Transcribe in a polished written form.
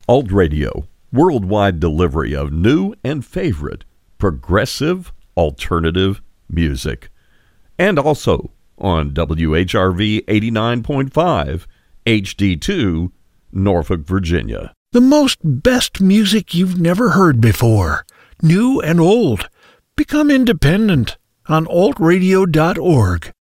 Alt Radio, worldwide delivery of new and favorite progressive alternative music. And also on WHRV 89.5 HD2, Norfolk, Virginia. The most best music you've never heard before, new and old. Become independent on altradio.org.